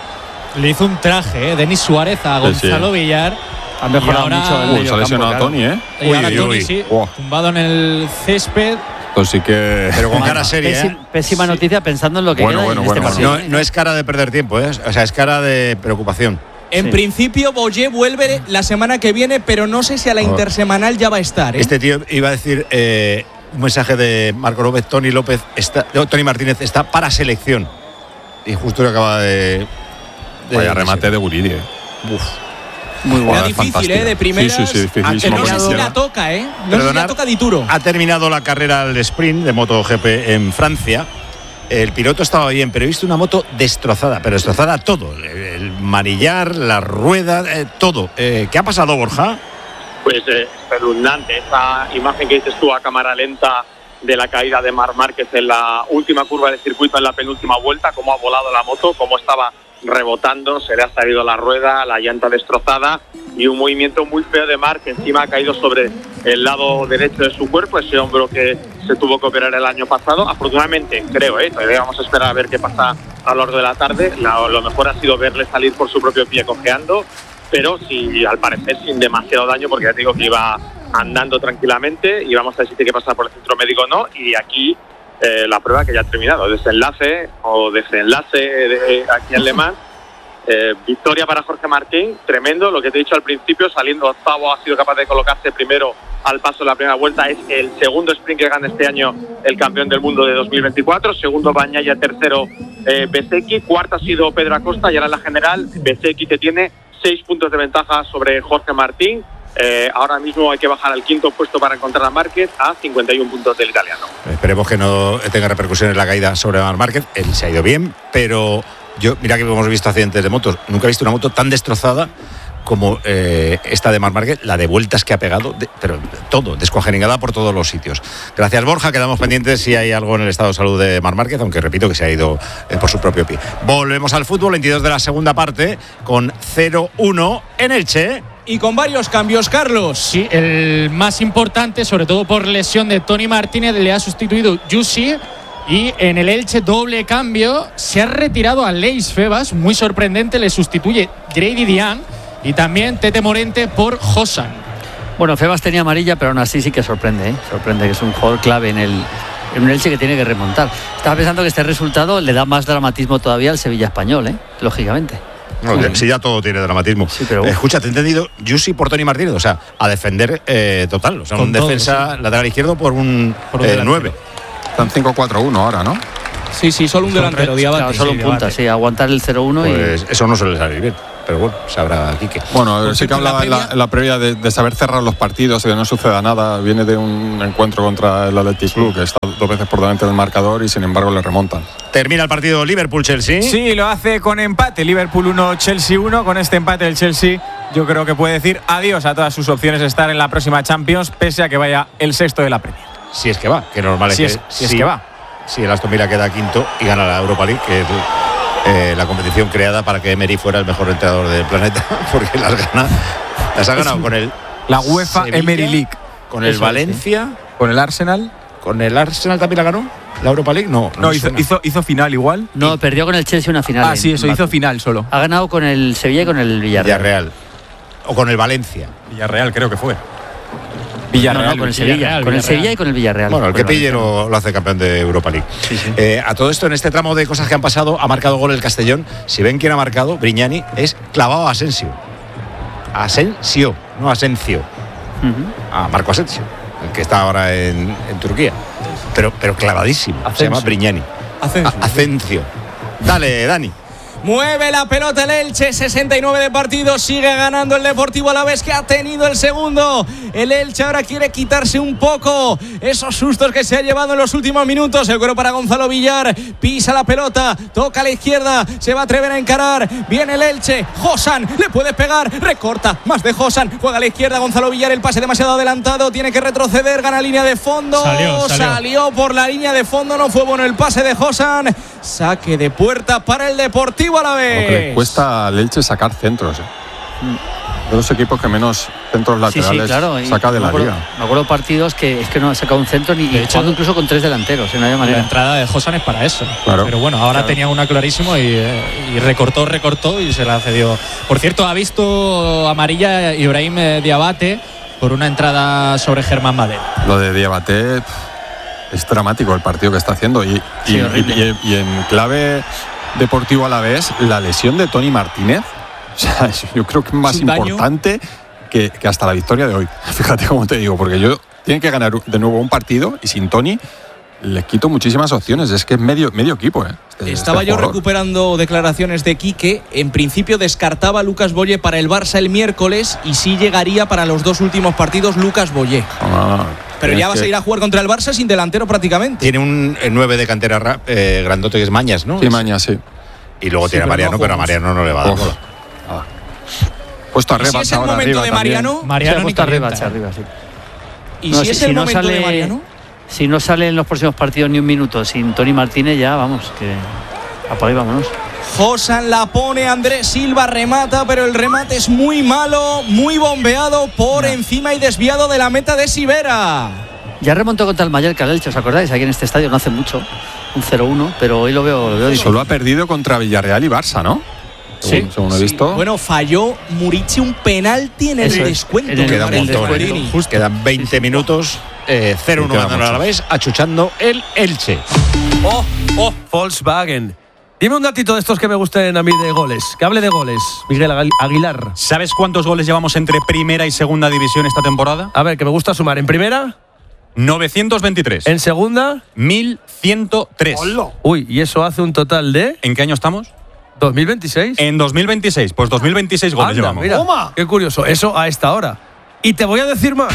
P: Le hizo un traje, ¿eh? Denis Suárez a Gonzalo sí, sí. Villar.
Q: Ha mejorado ahora, mucho el
R: medio. Se ha lesionado a Tony, ¿eh?
P: Y ahora
A: uy,
P: Tony,
A: uy.
P: sí,
R: Wow.
P: tumbado en el césped.
R: Pues sí que.
A: Pero con cara seria,
Q: Pésima,
A: ¿eh?
Q: pésima noticia pensando en lo que
R: Bueno,
Q: queda
R: bueno,
Q: en
R: bueno,
Q: este
R: bueno.
Q: partido.
A: No, no es cara de perder tiempo, ¿eh? O sea, es cara de preocupación.
L: En
Q: Sí.
L: principio, Boyé vuelve la semana que viene, pero no sé si a la intersemanal ya va a estar, ¿eh?
A: Este tío iba a decir eh, un mensaje de Marco López, Tony López, está, no, Tony Martínez está para selección. Y justo lo acaba de. de
R: Vaya remate de Guridi, ¿eh?
A: Uf.
Q: Muy
L: Era
Q: bueno.
L: difícil, ¿eh? De primeras.
R: Sí, sí, sí, dificilísimo.
L: Que no sé si
R: Por
L: la toca, ¿eh? No sé si
A: Perdonar,
L: la toca Dituro.
A: Ha terminado la carrera al sprint de MotoGP en Francia. El piloto estaba bien, pero he visto una moto destrozada, pero destrozada todo. El, el manillar, la rueda, eh, todo. Eh, ¿Qué ha pasado, Borja?
M: Pues eh, espeluznante esa imagen que dices tú a cámara lenta de la caída de Marc Márquez en la última curva del circuito, en la penúltima vuelta, cómo ha volado la moto, cómo estaba rebotando, se le ha salido la rueda, la llanta destrozada y un movimiento muy feo de Marc, que encima ha caído sobre el lado derecho de su cuerpo, ese hombro que se tuvo que operar el año pasado. Afortunadamente, creo, ¿eh? todavía vamos a esperar a ver qué pasa a lo largo de la tarde. La, lo mejor ha sido verle salir por su propio pie cojeando, pero sí, al parecer sin demasiado daño, porque ya te digo que iba andando tranquilamente y vamos a ver si tiene que pasar por el centro médico o no. Y aquí eh, la prueba que ya ha terminado, desenlace o desenlace de, aquí en Le Mans. Eh, victoria para Jorge Martín, tremendo, lo que te he dicho al principio, saliendo octavo, ha sido capaz de colocarse primero al paso de la primera vuelta. Es el segundo sprint que gana este año el campeón del mundo de dos mil veinticuatro, segundo Bagnaia, tercero eh, Bezzecchi, cuarto ha sido Pedro Acosta y ahora en la general Bezzecchi, que tiene seis puntos de ventaja sobre Jorge Martín. Eh, ahora mismo hay que bajar al quinto puesto para encontrar a Márquez a cincuenta y uno puntos del italiano.
A: Esperemos que no tenga repercusiones la caída sobre Marc Márquez. Él se ha ido bien, pero yo, mira que hemos visto accidentes de motos. Nunca he visto una moto tan destrozada como eh, esta de Marc Márquez, la de vueltas que ha pegado, de, pero todo, descuajeringada por todos los sitios. Gracias, Borja, quedamos pendientes si hay algo en el estado de salud de Marc Márquez, aunque repito que se ha ido eh, por su propio pie. Volvemos al fútbol, veintidós de la segunda parte, con cero uno en Elche.
L: Y con varios cambios, Carlos.
P: Sí, el más importante, sobre todo por lesión de Tony Martínez, le ha sustituido Jussi. Y en el Elche, doble cambio, se ha retirado a Leis Febas, muy sorprendente, le sustituye Grady Dian y también Tete Morente por Josan.
Q: Bueno, Febas tenía amarilla, pero aún así sí que sorprende, ¿eh? Sorprende, que es un jugador clave en el, en un Elche que tiene que remontar. Estaba pensando que este resultado le da más dramatismo todavía al Sevilla Español, ¿eh? Lógicamente.
A: No, sí. Si ya todo tiene dramatismo.
Q: Sí, pero...
A: Escucha, te he entendido, Jussi por Tony Martínez, o sea, a defender eh, total, o sea,
L: Con
A: un
L: todo,
A: defensa
L: sí.
A: lateral izquierdo por un,
L: Por un
A: eh, nueve.
R: Están cinco cuatro uno ahora, ¿no?
L: Sí, sí, solo un delantero, Diabate.
Q: Claro, solo
L: sí,
Q: un punta,
L: Diabate.
Q: sí, aguantar el cero uno
A: Pues
Q: y...
A: eso no suele salir bien, pero bueno, sabrá Quique.
R: Bueno, sí que
L: en la
R: hablaba en la,
L: previa-
R: en la previa de, de saber cerrar los partidos y de no suceda nada. Viene de un encuentro contra el Athletic Club, que está dos veces por delante del marcador y sin embargo le remontan.
A: Termina el partido Liverpool-Chelsea.
C: Sí, lo hace con empate. Liverpool uno, Chelsea uno. Con este empate el Chelsea, yo creo que puede decir adiós a todas sus opciones de estar en la próxima Champions, pese a que vaya el sexto de la Premier.
A: Si es que va, que normal es
C: Si
A: que,
C: es- si es que va.
A: Si el Aston Villa queda quinto y gana la Europa League, que es eh, la competición creada para que Emery fuera el mejor entrenador del planeta, porque las gana, las ha ganado con el
C: La UEFA
A: Sevilla,
C: Emery League.
A: Con el
C: Eso es,
A: Valencia.
C: sí. Con el Arsenal.
A: ¿Con el Arsenal también la ganó? ¿La Europa League? No.
C: No, hizo, hizo, hizo final igual.
Q: No, perdió con el Chelsea una final.
C: Ah, sí, eso, hizo final solo.
Q: Ha ganado con el Sevilla y con el Villarreal.
A: Villarreal. O con el Valencia.
C: Villarreal creo que fue.
Q: Villarreal. No, no, con el Sevilla.
A: Villarreal,
Q: con el
A: Villarreal.
Q: Sevilla y con el Villarreal.
A: Bueno, el que
Q: Con el
A: pille lo, lo hace campeón de Europa League.
Q: Sí, sí.
A: Eh, a todo esto, en este tramo de cosas que han pasado, ha marcado gol el Castellón. Si ven quién ha marcado, Brignani, es clavado a Asensio. Asensio, no Asencio.
Q: Uh-huh.
A: A Marco Asensio, el que está ahora en, en Turquía. Pero, pero clavadísimo.
C: Asensio.
A: Se llama Brignani.
C: Asensio.
A: A- Asencio. Dale, Dani.
L: Mueve la pelota el Elche, sesenta y nueve de partido, sigue ganando el Deportivo Alavés, que ha tenido el segundo. El Elche ahora quiere quitarse un poco esos sustos que se ha llevado en los últimos minutos. El cuero para Gonzalo Villar, pisa la pelota, toca a la izquierda, se va a atrever a encarar. Viene el Elche, Josan, le puede pegar, recorta, más de Josan, juega a la izquierda Gonzalo Villar, el pase demasiado adelantado, tiene que retroceder, gana línea de fondo.
P: Salió, salió.
L: Salió por la línea de fondo, no fue bueno el pase de Josan. Saque de puerta para el Deportivo Alavés.
R: Lo que le cuesta al Elche sacar centros. ¿eh? De los equipos que menos centros
Q: Sí,
R: laterales
Q: sí, claro. y
R: saca de
Q: me
R: la
Q: acuerdo,
R: liga.
Q: Me acuerdo partidos que es que no ha sacado un centro ni
P: De
Q: y
P: hecho,
Q: jugando incluso con tres delanteros, ¿eh? No había
P: La
Q: manera.
P: entrada de Josan es para eso.
R: Claro.
P: Pero bueno, ahora
Q: Claro.
P: tenía una clarísimo y, eh, y recortó, recortó y se la cedió. Por cierto, ha visto amarilla Ibrahim eh, Diabate por una entrada sobre Germán Madera.
R: Lo de Diabate es dramático el partido que está haciendo. Y,
Q: Sí,
R: y-
Q: horrible.
R: y- y en clave deportivo a la vez, la lesión de Tony Martínez, o sea, yo creo que es más
L: Es un daño.
R: importante que, que hasta la victoria de hoy. Fíjate cómo te digo, porque yo tienen que ganar de nuevo un partido y sin Tony les quito muchísimas opciones. Es que es medio, medio equipo. ¿eh? Este-
L: Estaba
R: este
L: yo
R: jugador.
L: recuperando declaraciones de Quique. En principio descartaba a Lucas Boye para el Barça el miércoles y sí llegaría para los dos últimos partidos Lucas Boye.
R: Ah,
L: Pero
R: tienes
L: ya vas
R: que-
L: a ir a jugar contra el Barça sin delantero prácticamente.
A: Tiene un eh, nueve de cantera ra- eh, grandote que es Mañas, ¿no?
R: Sí, Maña, sí.
A: Y luego
L: Sí,
A: tiene a
L: pero
A: Mariano,
L: no
A: pero a
L: jugamos.
A: Mariano no le va a dar
R: Uf.
A: bola.
R: Puesto a
L: ¿Y si
R: Rebach
L: es el
R: ahora
L: momento
R: arriba
L: de
R: también.
L: Mariano?
Q: Se
P: Mariano
Q: ha
P: ni
Q: puesto arriba,
P: calienta.
Q: arriba, sí.
L: ¿Y
Q: No,
L: si
Q: si-
L: es
Q: si
L: el
Q: no
L: momento de
Q: sale-
L: Mariano?
Q: Si no sale en los próximos partidos ni un minuto sin Tony Martínez, ya vamos, que apaga y vámonos.
L: Josan la pone, Andrés Silva remata, pero el remate es muy malo, muy bombeado por encima y desviado de la meta de Sivera.
Q: Ya remontó contra el Mallorca el Elche, ¿os acordáis? Aquí en este estadio no hace mucho, un cero uno, pero hoy lo veo, lo veo difícil.
R: Solo ha perdido contra Villarreal y Barça, ¿no? Según, según he visto.
L: Bueno, falló Murici un penalti en el
Q: Eso es,
L: descuento.
Q: en el-
A: Queda un
L: me parece,
A: montón.
L: Fuerini.
A: ¿eh? Quedan veinte minutos. Eh, cero uno
R: Sí, queda
A: ganando a la
R: mucho.
A: vez, achuchando el Elche.
S: Oh, oh, Volkswagen. Dime un datito de estos que me gusten a mí de goles. Que hable de goles, Miguel Agu- Aguilar.
C: ¿Sabes cuántos goles llevamos entre primera y segunda división esta temporada?
S: A ver, que me gusta sumar. En primera,
C: novecientos veintitrés.
S: en segunda.
C: mil ciento tres.
S: Uy, y eso hace un total de
C: ¿En qué año estamos?
S: dos mil veintiséis.
C: En dos mil veintiséis. Pues dos mil veintiséis goles
S: Anda,
C: llevamos.
S: mira, qué curioso. Eso a esta hora. Y te voy a decir más.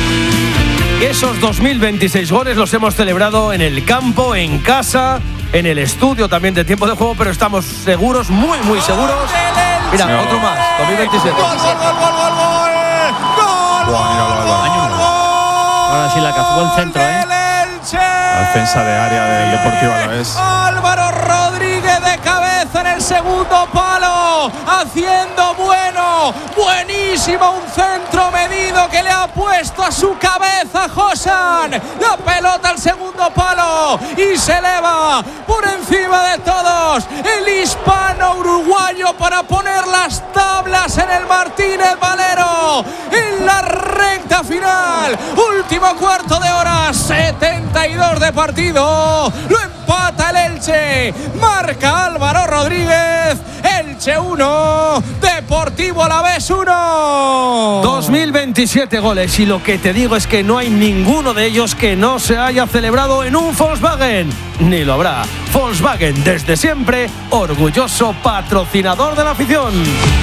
S: Esos dos mil veintiséis goles los hemos celebrado en el campo, en casa, en el estudio también de tiempo de juego, pero estamos seguros, muy, muy seguros. Mira,
R: No.
S: otro más, dos mil veintisiete.
L: ¡Gol, gol, gol, gol, gol, gol! ¡Gol,
R: Buah, míralo, Álvaro.
Q: Ahora sí, la cazó buen centro, ¿eh?
R: La defensa de área del Deportivo Alavés.
L: Álvaro Rodríguez de cabeza en el segundo palo, haciendo bueno, buenísimo, un centro medido que le ha puesto a su cabeza Josan. La pelota al segundo palo y se eleva por encima de todos el hispano uruguayo para poner las tablas en el Martínez Valero en la recta final. Último cuarto de hora, setenta y dos de partido. Lo empata el Elche. Marca Álvaro Rodríguez. Elche uno, Deportivo Alavés uno.
S: dos mil veintisiete goles y lo que te digo es que no hay ninguno de ellos que no se haya celebrado en un Volkswagen. Ni lo habrá. Volkswagen desde siempre, orgulloso patrocinador de la afición.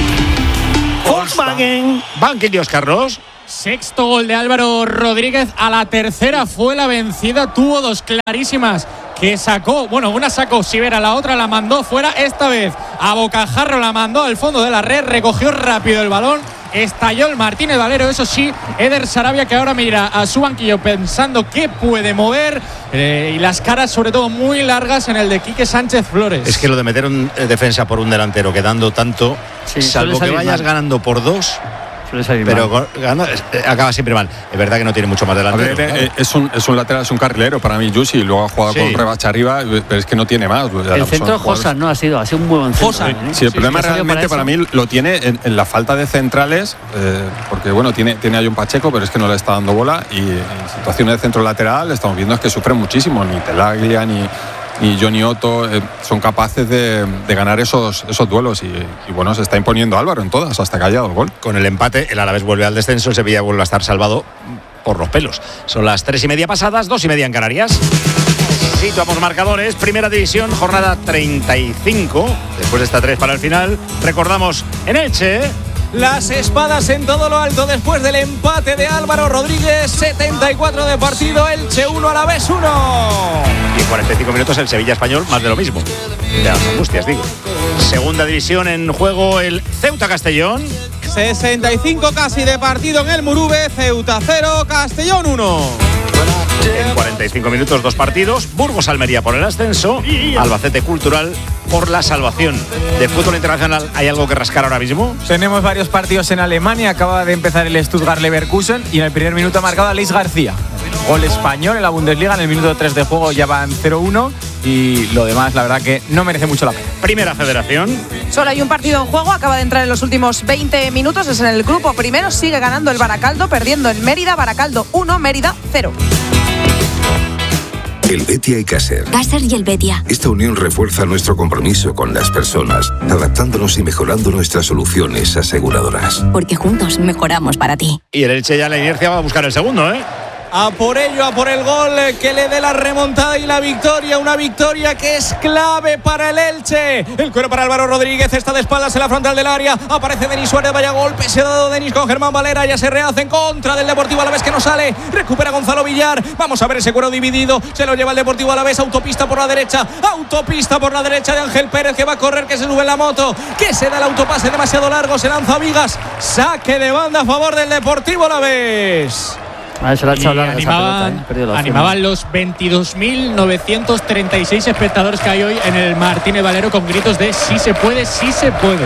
S: Volkswagen.
A: Banquillos, Carlos.
P: Sexto gol de Álvaro Rodríguez. A la tercera fue la vencida. Tuvo dos clarísimas que sacó. Bueno, una sacó Sivera, la otra la mandó fuera. Esta vez a bocajarro la mandó al fondo de la red. Recogió rápido el balón. Estalló el Martínez Valero. Eso sí, Eder Sarabia, que ahora mira a su banquillo pensando que puede mover. Eh, y las caras, sobre todo, muy largas en el de Quique Sánchez Flores.
A: Es que lo de meter un eh, defensa por un delantero quedando tanto,
Q: Sí,
A: salvo
Q: suele
A: que
Q: salir
A: vayas
Q: mal.
A: ganando por dos,
Q: Suele salir
A: pero
Q: mal.
A: Gana, acaba siempre mal. Es verdad que no tiene mucho más delantero.
R: A ver,
A: claro.
R: es, un, es un lateral, es un carrilero para mí, Yusi. Luego ha jugado
A: Sí.
R: con rebacha arriba, pero es que no tiene más.
Q: El centro Josan no ha sido, ha sido un muy buen centro.
R: Josan.
Q: ¿eh?
R: Sí, el problema
Q: que ha salido
R: realmente para,
Q: para
R: mí lo tiene en, en la falta de centrales, eh, porque bueno, tiene, tiene a John Pacheco, pero es que no le está dando bola. Y en situaciones de centro lateral estamos viendo es que sufren muchísimo. Ni Telaglia ni. Y Johnny Otto eh, son capaces de, de ganar esos, esos duelos y, y bueno, se está imponiendo Álvaro en todas hasta que haya dado el gol.
A: Con el empate, el Alavés vuelve al descenso, el Sevilla vuelve a estar salvado por los pelos. Son las tres y media pasadas, dos y media en Canarias. Situamos marcadores, primera división, jornada treinta y cinco. Después de esta tres para el final, recordamos en Elche.
L: Las espadas en todo lo alto después del empate de Álvaro Rodríguez, setenta y cuatro de partido, Elche uno, Alavés uno.
A: Y en cuarenta y cinco minutos el Sevilla Español, más de lo mismo. De las angustias, digo. Segunda división en juego el Ceuta Castellón.
T: sesenta y cinco casi de partido en el Murube, Ceuta cero, Castellón uno.
A: En cuarenta y cinco minutos, dos partidos. Burgos Almería por el ascenso. Albacete Cultural por la salvación. De fútbol internacional, ¿hay algo que rascar ahora mismo?
C: Tenemos varios partidos en Alemania. Acaba de empezar el Stuttgart Leverkusen y en el primer minuto ha marcado a Luis García. Gol español en la Bundesliga. En el minuto tres de juego ya van cero uno. Y lo demás, la verdad que no merece mucho la pena.
A: Primera Federación.
K: Solo hay un partido en juego, acaba de entrar en los últimos veinte minutos, es en el grupo primero, sigue ganando el Baracaldo, perdiendo en Mérida, Baracaldo uno, Mérida cero.
B: El Betia y Caser.
N: Caser y el Betia.
B: Esta unión refuerza nuestro compromiso con las personas, adaptándonos y mejorando nuestras soluciones aseguradoras.
N: Porque juntos mejoramos para ti.
A: Y el Elche ya en la inercia va a buscar el segundo, ¿eh?
L: A por ello, a por el gol que le dé la remontada y la victoria. Una victoria que es clave para el Elche. El cuero para Álvaro Rodríguez, está de espaldas en la frontal del área. Aparece Denis Suárez, vaya golpe. Se ha dado Denis con Germán Valera. Ya se rehace en contra del Deportivo Alavés que no sale. Recupera Gonzalo Villar. Vamos a ver ese cuero dividido. Se lo lleva el Deportivo Alavés. Autopista por la derecha. Autopista por la derecha de Ángel Pérez que va a correr, que se sube en la moto. Que se da el autopase demasiado largo. Se lanza a Vigas. Saque de banda a favor del Deportivo Alavés.
Q: A ver, se la ha echado
P: Y
Q: larga esa
P: animaban,
Q: pelota, ¿eh? Perdió la opción.
P: animaban los veintidós mil novecientos treinta y seis espectadores que hay hoy en el Martínez Valero con gritos de sí se puede, sí se puede.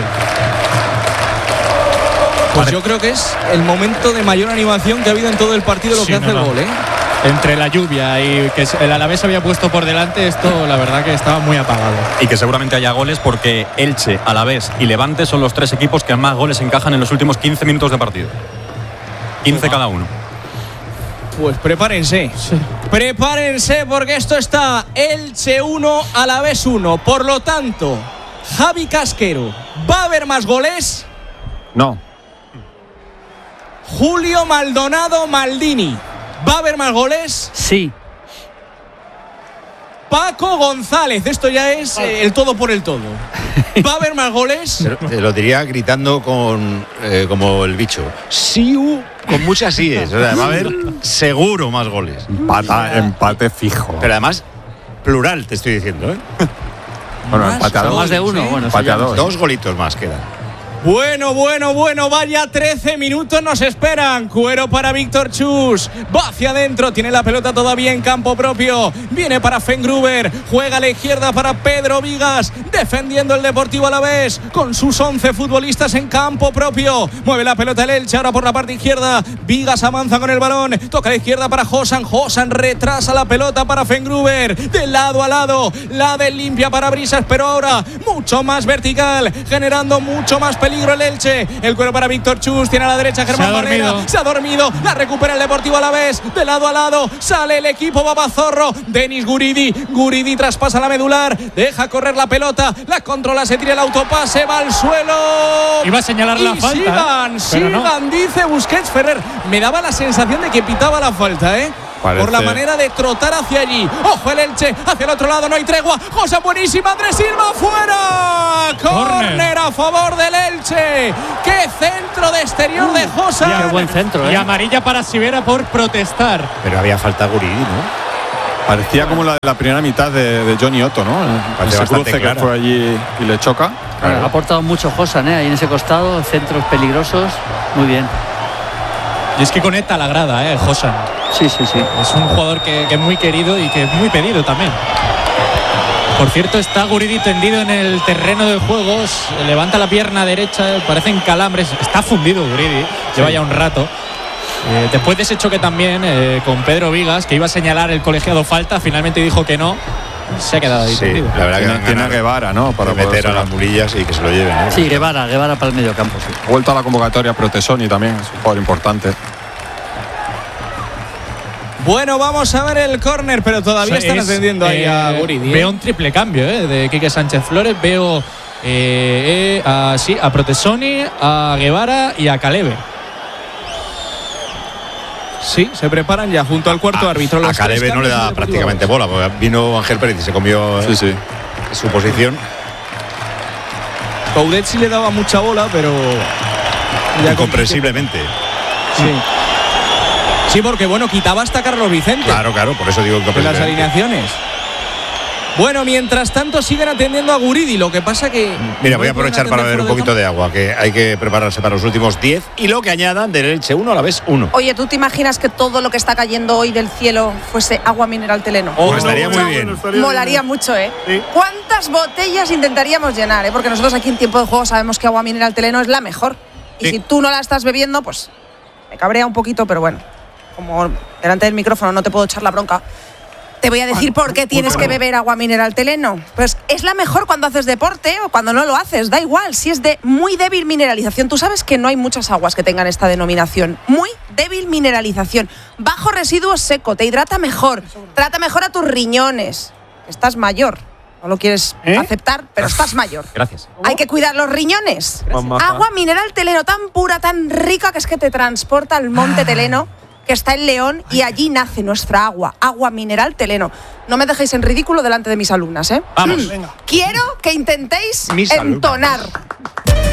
L: Pues yo creo que es el momento de mayor animación que ha habido en todo el partido, lo
P: Sí,
L: que hace
P: no,
L: el
P: no.
L: gol, ¿eh?
P: Entre la lluvia y que el Alavés se había puesto por delante, esto la verdad que estaba muy apagado.
D: Y que seguramente haya goles porque Elche, Alavés y Levante son los tres equipos que más goles encajan en los últimos quince minutos de partido. quince cada uno.
L: Pues prepárense, sí. prepárense porque esto está Elche uno, Alavés uno. Por lo tanto, Javi Casquero, ¿va a haber más goles?
R: No.
L: Julio Maldonado Maldini, ¿va a haber más goles?
Q: Sí.
L: Paco González, esto ya es eh, el todo por el todo. ¿Va a haber más goles?
A: Pero te lo diría gritando con eh, como el bicho. Siu, con muchas síes. O sea, va a haber seguro más goles.
R: Empata, empate fijo.
A: Pero además, plural, te estoy diciendo, ¿eh?
R: Bueno, empate a dos.
Q: Más de uno,
R: ¿sí?
Q: bueno,
R: empate a dos.
A: Dos golitos más quedan.
L: Bueno, bueno, bueno, vaya trece minutos nos esperan. Cuero para Víctor Chus. Va hacia adentro, tiene la pelota todavía en campo propio. Viene para Fengruber. Juega a la izquierda para Pedro Vigas. Defendiendo el Deportivo Alavés con sus once futbolistas en campo propio. Mueve la pelota el Elche ahora por la parte izquierda. Vigas avanza con el balón. Toca a la izquierda para Josan. Josan retrasa la pelota para Fengruber. De lado a lado. La de limpia para Brisas, pero ahora mucho más vertical. Generando mucho más peligro. El Elche, el cuero para Víctor Chus, tiene a la derecha Germán Valera, se ha dormido, la recupera el Deportivo Alavés, de lado a lado, sale el equipo Babazorro, Denis Guridi, Guridi traspasa la medular, deja correr la pelota, la controla, se tira el autopase, va al suelo.
P: Iba a señalar la
L: y
P: falta.
L: Sigan, sigan, no. Dice Busquets Ferrer. Me daba la sensación de que pitaba la falta, ¿eh? Parece. Por la manera de trotar hacia allí. Ojo el Elche, hacia el otro lado, no hay tregua. José buenísima, Andrés Silva fuera. Córner a favor del Elche. Qué centro de exterior uh, de José.
Q: Qué buen centro, ¿eh?
P: Y amarilla para Sivera por protestar.
A: Pero había falta Guridi, ¿no?
R: Parecía como la de la primera mitad de, de Johnny Otto, ¿no? Ese cruce que fue allí y le choca.
Q: Claro, ha aportado mucho Josan, ¿eh? Ahí en ese costado, centros peligrosos. Muy bien.
P: Y es que conecta la grada, ¿eh? Josan.
Q: Sí, sí, sí.
P: Es un jugador que, que es muy querido y que es muy pedido también. Por cierto, está Guridi tendido en el terreno de juegos, levanta la pierna derecha, parecen calambres, está fundido Guridi, lleva ya un rato. Eh, después de ese choque también eh, con Pedro Vigas, que iba a señalar el colegiado falta, finalmente dijo que no, se ha quedado ahí
J: sí,
P: tendido.
J: La verdad
R: tiene,
J: que
R: tiene a Guevara, ¿no? Para
J: meter a las murillas y que se lo lleven. ¿eh?
Q: Sí, Guevara, Guevara para el medio campo. Sí.
R: Vuelta a la convocatoria Protesoni también, es un jugador importante.
L: Bueno, vamos a ver el córner, pero todavía o sea, están es, atendiendo ahí eh, a Guridi.
P: Veo un triple cambio eh, de Quique Sánchez Flores. Veo eh, eh, a, sí, a Protesoni, a Guevara y a Caleve.
L: Sí, se preparan ya junto al cuarto
J: a,
L: árbitro.
J: A Caleve no le da prácticamente bola, porque vino Ángel Pérez y se comió sí, sí. su posición.
L: Coudet sí le daba mucha bola, pero
J: ya incomprensiblemente.
L: Sí. Sí, porque bueno, quitaba hasta Carlos Vicente.
J: Claro, claro, por eso digo que
L: en las alineaciones. Bueno, mientras tanto siguen atendiendo a Guridi, lo que pasa que...
J: Mira, voy a aprovechar para beber un poquito de agua, que hay que prepararse para los últimos diez y lo que añadan del Elche uno a la vez uno.
K: Oye, ¿tú te imaginas que todo lo que está cayendo hoy del cielo fuese agua mineral Teleno?
J: Oh, pues estaría muy bien.
K: Molaría mucho, ¿eh? ¿Sí? ¿Cuántas botellas intentaríamos llenar, eh? Porque nosotros aquí en Tiempo de Juego sabemos que agua mineral Teleno es la mejor. Y sí. si tú no la estás bebiendo, pues me cabrea un poquito, pero bueno, como delante del micrófono no te puedo echar la bronca. Te voy a decir por qué tienes que beber agua mineral Teleno. Pues es la mejor cuando haces deporte o cuando no lo haces, da igual. Si es de muy débil mineralización, tú sabes que no hay muchas aguas que tengan esta denominación. Muy débil mineralización. Bajo residuo seco, te hidrata mejor, trata mejor a tus riñones. Estás mayor. No lo quieres ¿Eh? aceptar, pero estás mayor.
J: Gracias.
K: Hay que cuidar los riñones. Agua mineral Teleno tan pura, tan rica, que es que te transporta al monte Teleno, que está en León, y allí nace nuestra agua, agua mineral Teleno. No me dejéis en ridículo delante de mis alumnas, ¿eh?
J: Vamos, venga.
K: Quiero que intentéis mis entonar. Alumnas.